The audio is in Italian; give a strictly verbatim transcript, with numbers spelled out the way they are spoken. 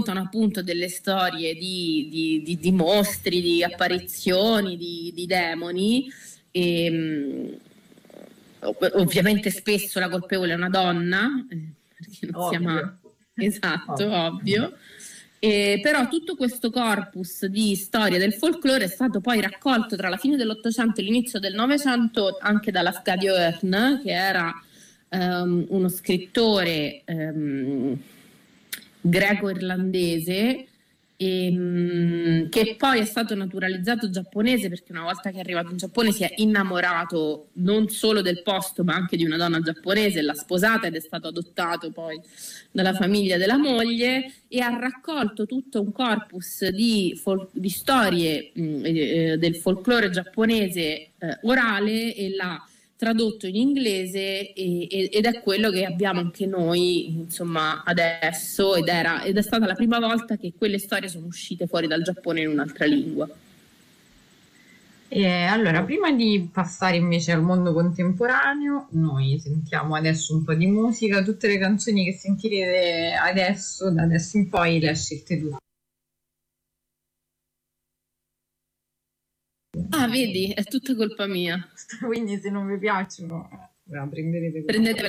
appunto delle storie di, di, di, di mostri, di apparizioni, di, di demoni, e ovviamente spesso la colpevole è una donna, perché non Ovvio. sia mai esatto, Ovvio. ovvio. Eh, però tutto questo corpus di storie del folklore è stato poi raccolto tra la fine dell'Ottocento e l'inizio del Novecento anche da Lafcadio Hearn, che era um, uno scrittore um, greco-irlandese, e, um, che poi è stato naturalizzato giapponese, perché una volta che è arrivato in Giappone si è innamorato non solo del posto ma anche di una donna giapponese, l'ha sposata ed è stato adottato poi dalla famiglia della moglie, e ha raccolto tutto un corpus di, fol- di storie mh, eh, del folklore giapponese eh, orale, e l'ha tradotto in inglese, e, e, ed è quello che abbiamo anche noi, insomma, adesso, ed, era, ed è stata la prima volta che quelle storie sono uscite fuori dal Giappone in un'altra lingua. E allora, prima di passare invece al mondo contemporaneo, noi sentiamo adesso un po' di musica. Tutte le canzoni che sentirete adesso, da adesso in poi, le ha scelte tu. Ah, vedi, è tutta colpa mia. Quindi se non vi piacciono, eh, la prenderete. Prendetela